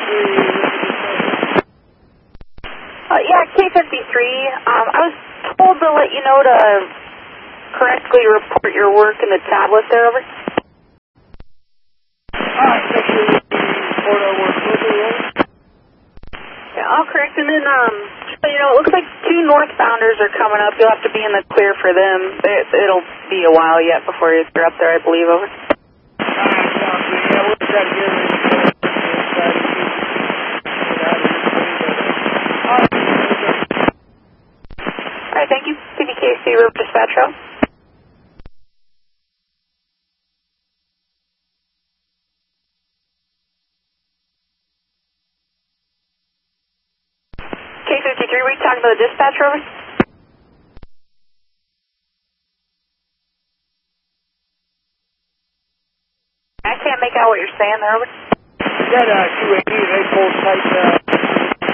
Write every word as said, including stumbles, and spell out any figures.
Uh, yeah, K fifty-three. Um, I was told to let you know to correctly report your work in the tablet there, over. Yeah, I'll correct, and then, um, so, you know, it looks like two northbounders are coming up. You'll have to be in the clear for them. It, it'll be a while yet before you're up there, I believe, over. All right, thank you. P D K C River Dispatch Row. K fifty-three, we talking to the dispatch rover? I can't make out what you're saying there, over. Got uh, two eighty, they pulled tight. Uh,